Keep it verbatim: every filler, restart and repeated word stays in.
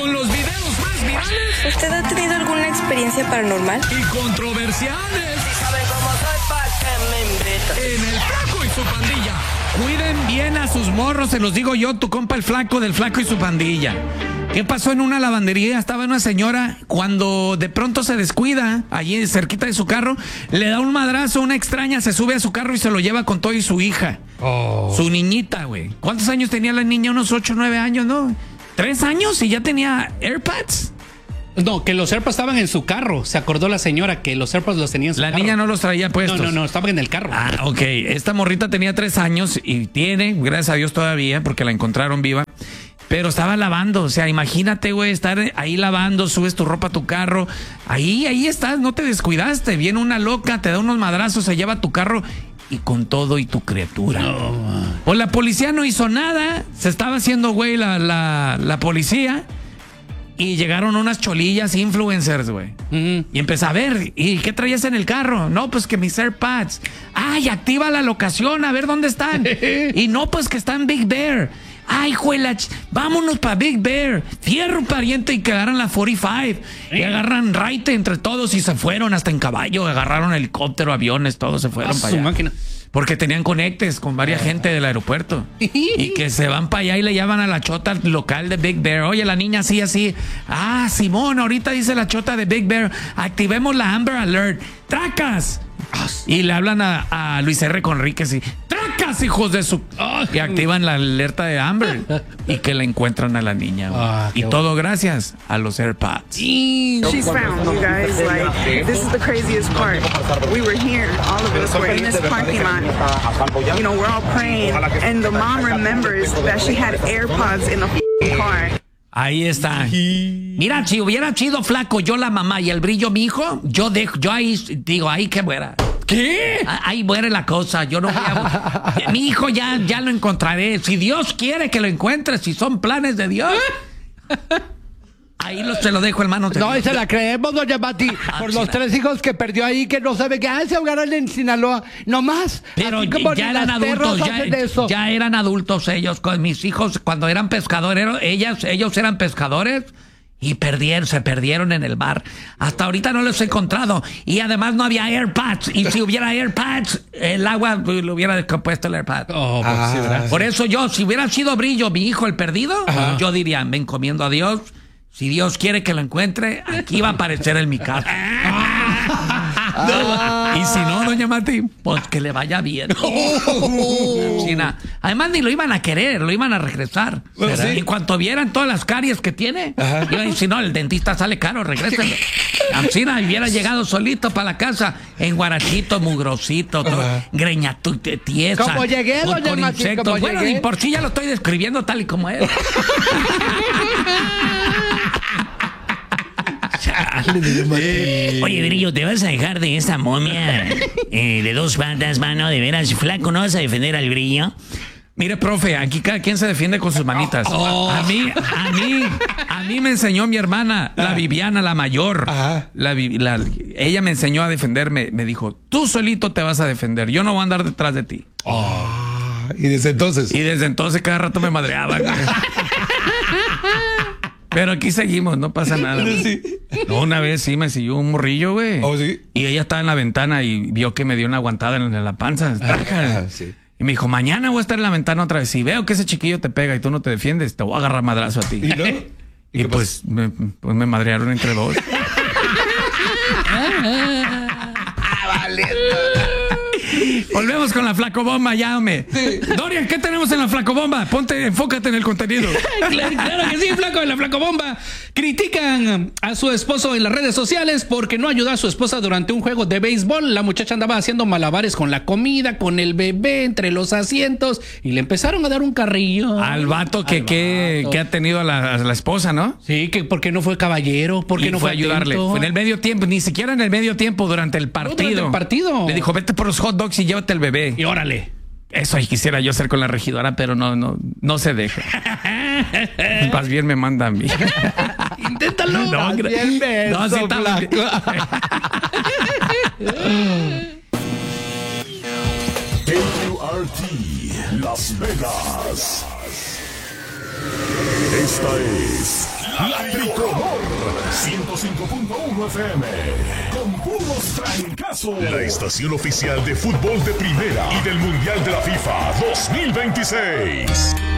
con los videos más virales. ¿Usted ha tenido alguna experiencia paranormal? Y controversiales. Si saben cómo soy, ¿pa' qué me invitan? En el Flaco y su Pandilla. Cuiden bien a sus morros, se los digo yo, tu compa el Flaco del Flaco y su Pandilla. ¿Qué pasó en una lavandería? Estaba una señora, cuando de pronto se descuida, allí cerquita de su carro, le da un madrazo, una extraña, se sube a su carro y se lo lleva con todo y su hija. Oh. Su niñita, güey. ¿Cuántos años tenía la niña? Unos ocho, nueve años, ¿no? ¿Tres años y ya tenía AirPods? No, que los AirPods estaban en su carro. Se acordó la señora que los AirPods los tenía en su la carro. La niña no los traía puestos. No, no, no, estaban en el carro. Ah, ok. Esta morrita tenía tres años y tiene, gracias a Dios todavía, porque la encontraron viva. Pero estaba lavando, o sea, imagínate, güey, estar ahí lavando, subes tu ropa a tu carro, ahí, ahí estás, no te descuidaste, viene una loca, te da unos madrazos, se lleva tu carro y con todo y tu criatura. No. Pues la policía no hizo nada, se estaba haciendo, güey, la, la, la policía y llegaron unas cholillas influencers, güey. Uh-huh. Y empecé a ver, ¿y qué traías en el carro? No, pues que mis AirPods. Ay, activa la locación, a ver dónde están. Y no, pues que está en Big Bear. Ay, juela, vámonos para Big Bear. Fierro, pariente, y que agarran la cuarenta y cinco. ¿Eh? Y agarran raite entre todos y se fueron hasta en caballo. Agarraron helicóptero, aviones, todos se fueron para allá. Máquina. Porque tenían conectes con varias eh. gente del aeropuerto. Y que se van para allá y le llaman a la chota local de Big Bear. Oye, la niña así, así. Ah, Simón, ahorita dice la chota de Big Bear. Activemos la Amber Alert. ¡Tracas! Y le hablan a, a Luis R. Conríquez y ¡tracas, hijos de su! Y activan la alerta de Amber y que la encuentran a la niña. Ah, y todo bueno. Gracias a los AirPods. She's found, you guys. Like, this is the craziest part. We were here, all of us were in this parking lot. You know, we're all praying, and the mom remembers that she had AirPods in the car. Ahí está. Mira, si hubiera sido Flaco, yo la mamá y el Brillo mi hijo, yo dejo, yo ahí digo, ahí que muera. ¿Qué? Ahí muere la cosa. Yo no voy a... Mi hijo ya, ya lo encontraré. Si Dios quiere que lo encuentre, si son planes de Dios. Ahí lo, se lo dejo, hermano. No, y se la creemos, doña Mati, ah, por los tres hijos que perdió ahí, que no sabe que ah, se ahogaron en Sinaloa. No más. Pero ya eran adultos, ya, ya eran adultos ellos. Con mis hijos, cuando eran pescadores, ellas, ellos eran pescadores y perdieron, se perdieron en el mar. Hasta ahorita no los he encontrado. Y además no había AirPods. Y si hubiera AirPods, el agua le hubiera descompuesto el AirPod. Oh, pues ah, sí, ¿verdad? Por eso yo, si hubiera sido Brillo, mi hijo, el perdido, ajá, yo diría, me encomiendo a Dios. Si Dios quiere que lo encuentre, aquí va a aparecer en mi casa. No. Y si no, doña Mati, pues que le vaya bien. Sí, además ni lo iban a querer, lo iban a regresar. Bueno, sí. En cuanto vieran todas las caries que tiene, iban a decir, no, el dentista sale caro, regresen. Así hubiera llegado solito para la casa, en guarachito, mugrosito, greñatu, tiesa. Como llegué, con, doña con Mati, insectos. como Bueno, llegué. y por sí ya lo estoy describiendo tal y como es. Oye, Brillo, ¿te vas a dejar de esa momia eh, de dos patas, mano? De veras, Flaco, ¿no vas a defender al Brillo? Mire, profe, aquí cada quien se defiende con sus manitas. Oh. A mí, a mí, a mí me enseñó mi hermana, la Viviana, la mayor. La, la, ella me enseñó a defenderme. Me dijo, tú solito te vas a defender. Yo no voy a andar detrás de ti. Oh. Y desde entonces. Y desde entonces cada rato me madreaba. Pero aquí seguimos, no pasa nada. Sí. No, una vez sí me siguió un morrillo, güey. ¿Oh, sí? Y ella estaba en la ventana y vio que me dio una aguantada en la panza. Ah, sí. Y me dijo, mañana voy a estar en la ventana otra vez. Si veo que ese chiquillo te pega y tú no te defiendes, te voy a agarrar madrazo a ti. ¿Y, no? ¿Y, y pues, me, pues me madrearon entre dos. Vale. Volvemos con la flacobomba, ya, hombre. Sí. Dorian, ¿qué tenemos en la flacobomba? Ponte, enfócate en el contenido. Claro, claro que sí, Flaco, en la flacobomba. Critican a su esposo en las redes sociales porque no ayudó a su esposa durante un juego de béisbol. La muchacha andaba haciendo malabares con la comida, con el bebé, entre los asientos, y le empezaron a dar un carrillo. Al vato que, Al que, vato. que ha tenido a la, a la esposa, ¿no? Sí, que porque no fue caballero, porque no fue, fue a ayudarle. Fue en el medio tiempo, ni siquiera en el medio tiempo, durante el partido. No, durante el partido. Le dijo, vete por los hot dogs y llévate el bebé. Y órale. Eso ahí quisiera yo hacer con la regidora, pero no, no, no se deja. Más bien me manda a mí. Inténtalo. No, Más bien beso, no, sí está Flaco. W R T Las Vegas. Esta es la ciento cinco punto uno F M. Con puros trancazos. La estación oficial de fútbol de primera y del Mundial de la FIFA dos mil veintiséis.